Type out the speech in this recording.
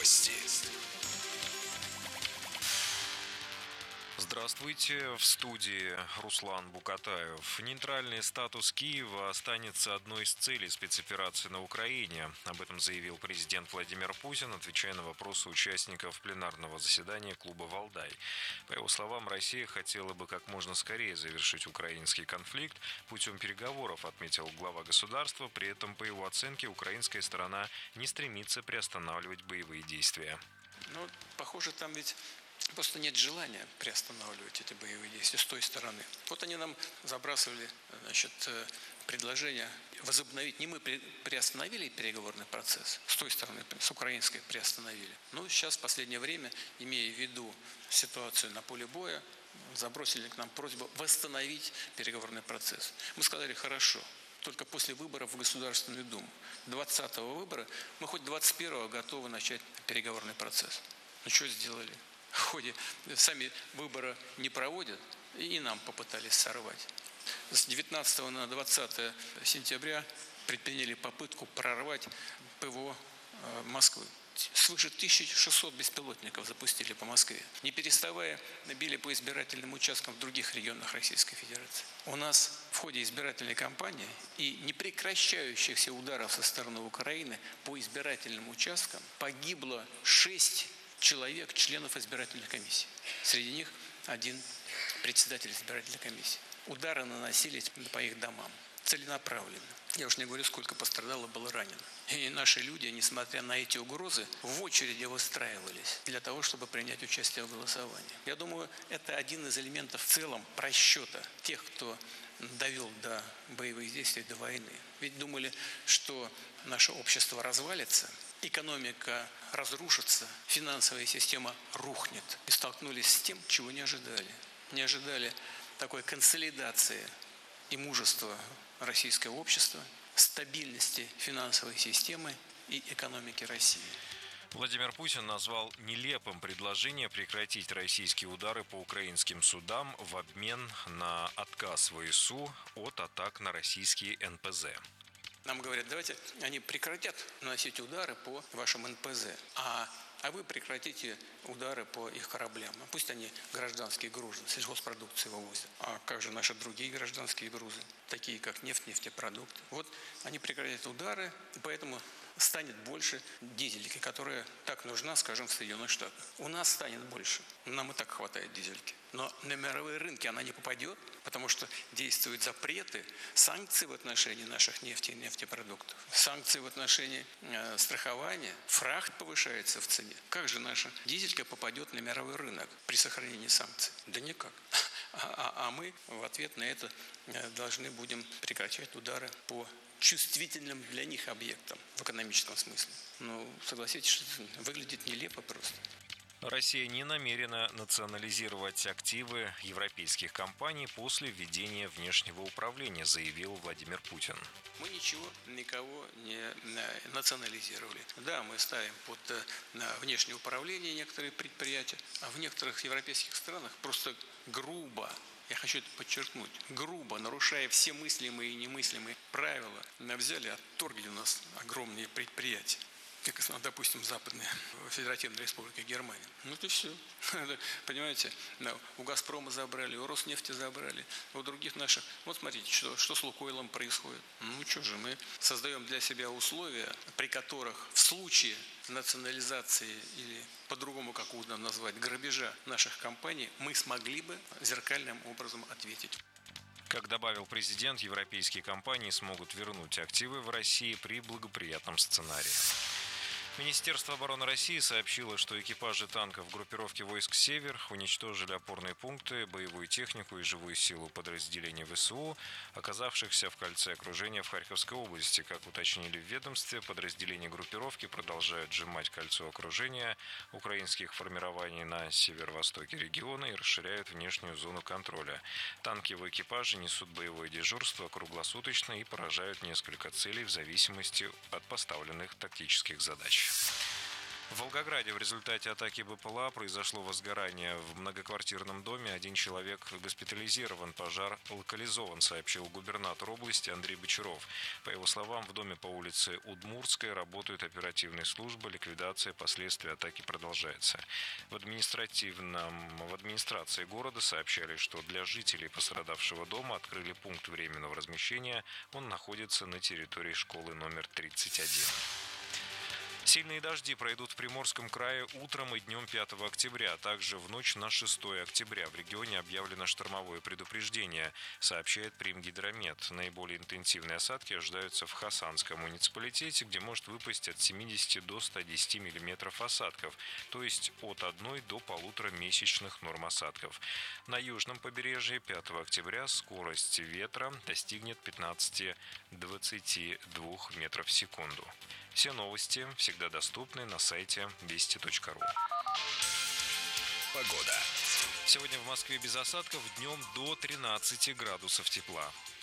Новости. Здравствуйте, в студии Руслан Букатаев. Нейтральный статус Киева останется одной из целей спецоперации на Украине. Об этом заявил президент Владимир Путин, отвечая на вопросы участников пленарного заседания клуба «Валдай». По его словам, Россия хотела бы как можно скорее завершить украинский конфликт путем переговоров, отметил глава государства. При этом, по его оценке, украинская сторона не стремится приостанавливать боевые действия. Похоже, там ведь просто нет желания приостанавливать эти боевые действия с той стороны. Вот они нам забрасывали, предложение возобновить. Не мы приостановили переговорный процесс, с той стороны, с украинской приостановили. Но сейчас в последнее время, имея в виду ситуацию на поле боя, забросили к нам просьбу восстановить переговорный процесс. Мы сказали, хорошо, только после выборов в Государственную Думу. 20-го выбора, мы хоть 21-го готовы начать переговорный процесс. Ну что сделали? В ходе сами выборы не проводят, и нам попытались сорвать. С 19 на 20 сентября предприняли попытку прорвать ПВО Москвы. Свыше 1600 беспилотников запустили по Москве. Не переставая, били по избирательным участкам в других регионах Российской Федерации. У нас в ходе избирательной кампании и непрекращающихся ударов со стороны Украины по избирательным участкам погибло 6 человек, членов избирательной комиссии. Среди них один председатель избирательной комиссии. Удары наносились по их домам. Целенаправленно. Я уж не говорю, сколько пострадало, было ранено. И наши люди, несмотря на эти угрозы, в очереди выстраивались для того, чтобы принять участие в голосовании. Я думаю, это один из элементов в целом просчета тех, кто довел до боевых действий, до войны. Ведь думали, что наше общество развалится, экономика разрушится, финансовая система рухнет. И столкнулись с тем, чего не ожидали. Не ожидали такой консолидации и мужества российского общества, стабильности финансовой системы и экономики России. Владимир Путин назвал нелепым предложение прекратить российские удары по украинским судам в обмен на отказ ВСУ от атак на российские НПЗ. Нам говорят, давайте они прекратят наносить удары по вашим НПЗ, а вы прекратите удары по их кораблям. Пусть они гражданские грузы, сельхозпродукции вывозят. А как же наши другие гражданские грузы, такие как нефть, нефтепродукты? Вот они прекратят удары, и поэтому станет больше дизельки, которая так нужна, скажем, в Соединенных Штатах. У нас станет больше. Нам и так хватает дизельки. Но на мировые рынки она не попадет, потому что действуют запреты, санкции в отношении наших нефти и нефтепродуктов, санкции в отношении страхования, фрахт повышается в цене. Как же наша дизелька попадет на мировой рынок при сохранении санкций? Да никак. А мы в ответ на это должны будем прекращать удары по чувствительным для них объектам в экономическом смысле. Согласитесь, что это выглядит нелепо просто. Россия не намерена национализировать активы европейских компаний после введения внешнего управления, заявил Владимир Путин. Мы никого не национализировали. Да, мы ставим под внешнее управление некоторые предприятия, а в некоторых европейских странах просто грубо, я хочу это подчеркнуть, грубо, нарушая все мыслимые и немыслимые правила, взяли, отторгли у нас огромные предприятия. Как, допустим, Западная Федеративная Республика Германия. Это все. Понимаете, у «Газпрома» забрали, у «Роснефти» забрали, у других наших. Вот смотрите, что с «Лукойлом» происходит. Что же, мы создаем для себя условия, при которых в случае национализации или по-другому, как угодно назвать, грабежа наших компаний, мы смогли бы зеркальным образом ответить. Как добавил президент, европейские компании смогут вернуть активы в России при благоприятном сценарии. Министерство обороны России сообщило, что экипажи танков группировки войск «Север» уничтожили опорные пункты, боевую технику и живую силу подразделений ВСУ, оказавшихся в кольце окружения в Харьковской области. Как уточнили в ведомстве, подразделения группировки продолжают сжимать кольцо окружения украинских формирований на северо-востоке региона и расширяют внешнюю зону контроля. Танки в экипаже несут боевое дежурство круглосуточно и поражают несколько целей в зависимости от поставленных тактических задач. В Волгограде в результате атаки БПЛА произошло возгорание в многоквартирном доме. Один человек госпитализирован. Пожар локализован, сообщил губернатор области Андрей Бочаров. По его словам, в доме по улице Удмуртская работают оперативные службы. Ликвидация последствий атаки продолжается. В администрации города сообщали, что для жителей пострадавшего дома открыли пункт временного размещения. Он находится на территории школы номер 31. Сильные дожди пройдут в Приморском крае утром и днем 5 октября. Также в ночь на 6 октября в регионе объявлено штормовое предупреждение, сообщает Примгидромет. Наиболее интенсивные осадки ожидаются в Хасанском муниципалитете, где может выпасть от 70 до 110 мм осадков, то есть от 1 до 1,5 месячных норм осадков. На южном побережье 5 октября скорость ветра достигнет 15-22 метров в секунду. Все новости всегда доступны на сайте вести.ру. Погода. Сегодня в Москве без осадков, днем до 13 градусов тепла.